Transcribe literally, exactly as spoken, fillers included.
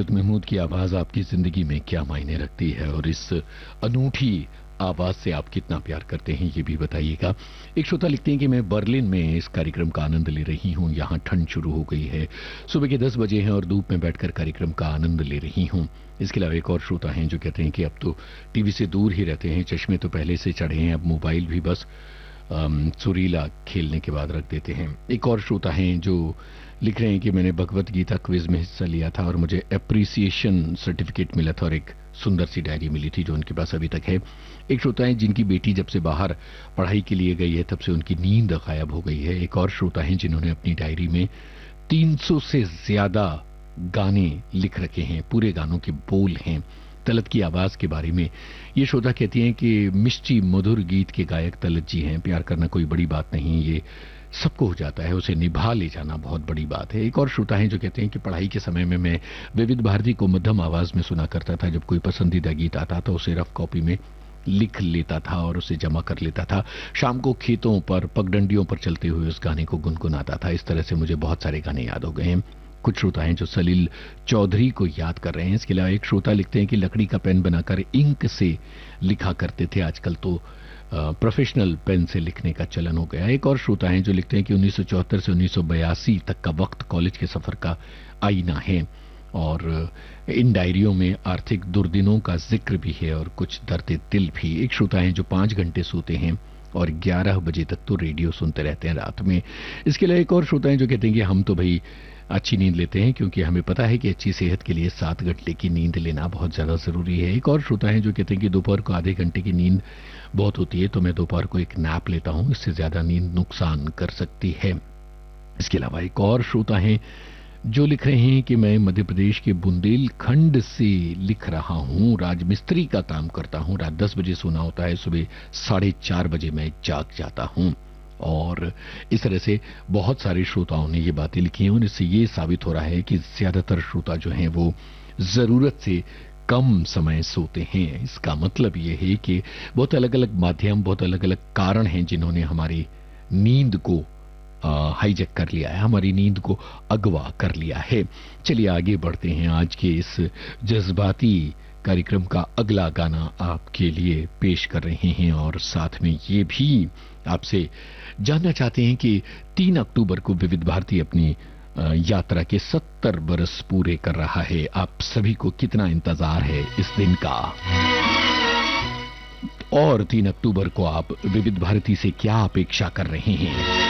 खालिद महमूद की आवाज़ आपकी ज़िंदगी में क्या मायने रखती है और इस अनूठी आवाज़ से आप कितना प्यार करते हैं ये भी बताइएगा। एक श्रोता लिखते हैं कि मैं बर्लिन में इस कार्यक्रम का आनंद ले रही हूं। यहां ठंड शुरू हो गई है, सुबह के दस बजे हैं और धूप में बैठकर कार्यक्रम का आनंद ले रही हूं। इसके अलावा एक और श्रोता हैं जो कहते हैं कि अब तो टीवी से दूर ही रहते हैं, चश्मे तो पहले से चढ़े हैं, अब मोबाइल भी बस सुरीला खेलने के बाद रख देते हैं। एक और श्रोता हैं जो लिख रहे हैं कि मैंने भगवत गीता क्विज में हिस्सा लिया था और मुझे एप्रिसिएशन सर्टिफिकेट मिला था और एक सुंदर सी डायरी मिली थी जो उनके पास अभी तक है। एक श्रोता है जिनकी बेटी जब से बाहर पढ़ाई के लिए गई है तब से उनकी नींद गायब हो गई है। एक और श्रोता है जिन्होंने अपनी डायरी में तीन सौ से ज्यादा गाने लिख रखे हैं, पूरे गानों के बोल हैं। तलत की आवाज के बारे में ये श्रोता कहती हैं कि मिष्टी मधुर गीत के गायक तलत जी हैं। प्यार करना कोई बड़ी बात नहीं, ये सबको हो जाता है, उसे निभा ले जाना बहुत बड़ी बात है। एक और श्रोता हैं जो कहते हैं कि पढ़ाई के समय में मैं विविध भारती को मध्यम आवाज में सुना करता था। जब कोई पसंदीदा गीत आता तो उसे रफ कॉपी में लिख लेता था और उसे जमा कर लेता था। शाम को खेतों पर पगडंडियों पर चलते हुए उस गाने को गुनगुनाता था। इस तरह से मुझे बहुत सारे गाने याद हो गए हैं। कुछ श्रोता हैं जो सलील चौधरी को याद कर रहे हैं। इसके अलावा एक श्रोता लिखते हैं कि लकड़ी का पेन बनाकर इंक से लिखा करते थे, आजकल तो प्रोफेशनल पेन से लिखने का चलन हो गया। एक और श्रोता हैं जो लिखते हैं कि उन्नीस सौ चौहत्तर से उन्नीस सौ बयासी तक का वक्त कॉलेज के सफर का आईना है और इन डायरियों में आर्थिक दुर्दिनों का जिक्र भी है और कुछ दर्द दिल भी। एक श्रोता हैं जो पांच घंटे सोते हैं और ग्यारह बजे तक तो रेडियो सुनते रहते हैं रात में। इसके अलावा एक और श्रोता हैं जो कहते हैं कि हम तो भाई अच्छी नींद लेते हैं क्योंकि हमें पता है कि अच्छी सेहत के लिए सात घंटे की नींद लेना बहुत ज्यादा जरूरी है। एक और श्रोता हैं जो कहते हैं कि दोपहर को आधे घंटे की नींद बहुत होती है, तो मैं दोपहर को एक नैप लेता हूं, इससे ज्यादा नींद नुकसान कर सकती है। इसके अलावा एक और श्रोता हैं जो लिख रहे हैं कि मैं मध्य प्रदेश के बुंदेलखंड से लिख रहा हूं, राजमिस्त्री का काम करता हूं, रात दस बजे सोना होता है, सुबह साढ़े चार बजे मैं जाग जाता हूं। और इस तरह से बहुत सारे श्रोताओं ने ये बातें लिखी हैं और इससे ये साबित हो रहा है कि ज्यादातर श्रोता जो हैं वो जरूरत से कम समय सोते हैं। इसका मतलब ये है कि बहुत अलग अलग माध्यम, बहुत अलग अलग कारण हैं जिन्होंने हमारी नींद को हाईजैक कर लिया है, हमारी नींद को अगवा कर लिया है। चलिए आगे बढ़ते हैं। आज के इस जज्बाती कार्यक्रम का अगला गाना आपके लिए पेश कर रहे हैं और साथ में ये भी आपसे जानना चाहते हैं कि तीन अक्टूबर को विविध भारती अपनी यात्रा के सत्तर बरस पूरे कर रहा है। आप सभी को कितना इंतजार है इस दिन का और तीन अक्टूबर को आप विविध भारती से क्या अपेक्षा कर रहे हैं?